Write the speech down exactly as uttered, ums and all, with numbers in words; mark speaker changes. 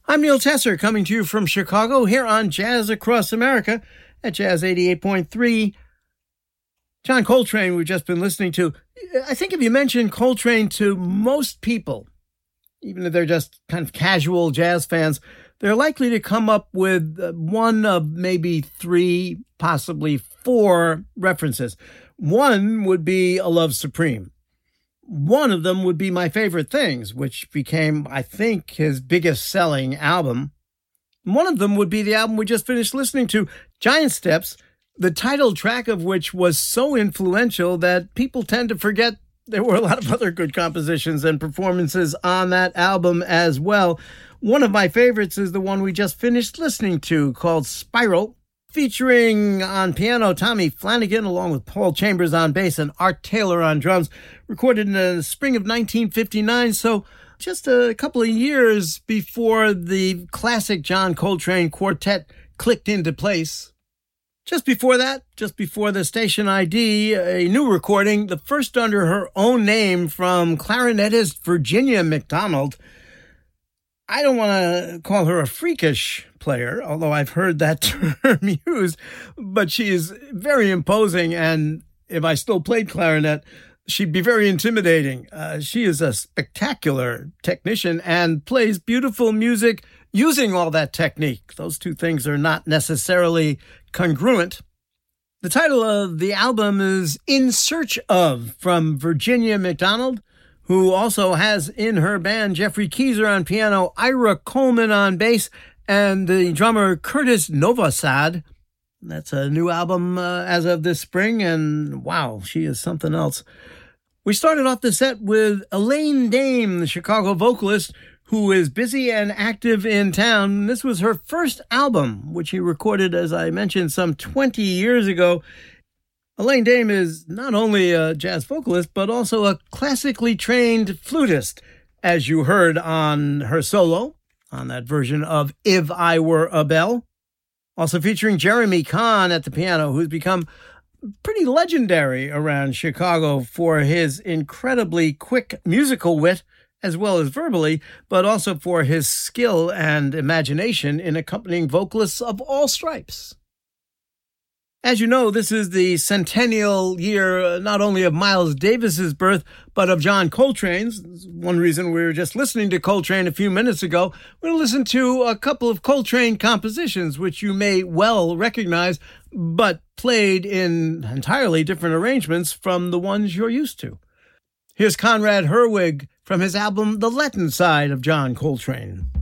Speaker 1: I'm Neil Tesser, coming to you from Chicago here on Jazz Across America at Jazz eighty-eight point three. John Coltrane, we've just been listening to. I think if you mention Coltrane to most people, even if they're just kind of casual jazz fans, they're likely to come up with one of maybe three, possibly four references. One would be A Love Supreme. One of them would be My Favorite Things, which became, I think, his biggest selling album. One of them would be the album we just finished listening to, Giant Steps, the title track of which was so influential that people tend to forget there were a lot of other good compositions and performances on that album as well. One of my favorites is the one we just finished listening to, called Spiral, featuring on piano Tommy Flanagan, along with Paul Chambers on bass and Art Taylor on drums, recorded in the spring of nineteen fifty-nine, so just a couple of years before the classic John Coltrane Quartet clicked into place. Just before that, just before the station I D, a new recording, the first under her own name, from clarinetist Virginia McDonald. I don't want to call her a freakish player, although I've heard that term used, but she is very imposing, and if I still played clarinet, she'd be very intimidating. Uh, she is a spectacular technician and plays beautiful music using all that technique. Those two things are not necessarily congruent. The title of the album is In Search Of, from Virginia McDonald, who also has in her band Jeffrey Keezer on piano, Ira Coleman on bass, and the drummer Curtis Novosad. That's a new album uh, as of this spring, and wow, she is something else. We started off the set with Elaine Dame, the Chicago vocalist, who is busy and active in town. This was her first album, which she recorded, as I mentioned, some twenty years ago. Elaine Dame is not only a jazz vocalist, but also a classically trained flutist, as you heard on her solo, on that version of If I Were a Bell. Also featuring Jeremy Kahn at the piano, who's become pretty legendary around Chicago for his incredibly quick musical wit, as well as verbally, but also for his skill and imagination in accompanying vocalists of all stripes. As you know, this is the centennial year not only of Miles Davis's birth, but of John Coltrane's. One reason we were just listening to Coltrane a few minutes ago. We're going to listen to a couple of Coltrane compositions, which you may well recognize, but played in entirely different arrangements from the ones you're used to. Here's Conrad Herwig from his album The Latin Side of John Coltrane.